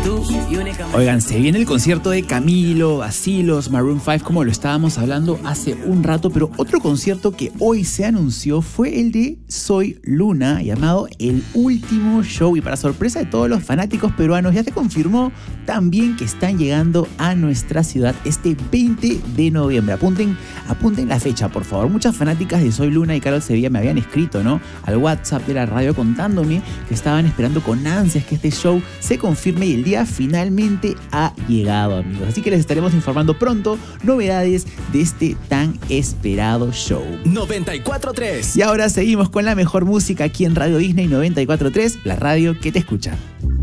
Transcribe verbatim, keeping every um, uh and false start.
Oigan, se viene el concierto de Camilo, Bacilos, Maroon cinco, como lo estábamos hablando hace un rato, pero otro concierto que hoy se anunció fue el de Soy Luna, llamado El Último Show, y para sorpresa de todos los fanáticos peruanos ya se confirmó también que están llegando a nuestra ciudad este veinte de noviembre. Apunten, apunten la fecha, por favor. Muchas fanáticas de Soy Luna y Carol Sevilla me habían escrito, ¿no?, al WhatsApp de la radio contándome que estaban esperando con ansias que este show se confirme, y el día finalmente ha llegado, amigos. Así que les estaremos informando pronto novedades de este tan esperado show. noventa y cuatro punto tres. Y ahora seguimos con la mejor música aquí en Radio Disney noventa y cuatro punto tres, la radio que te escucha.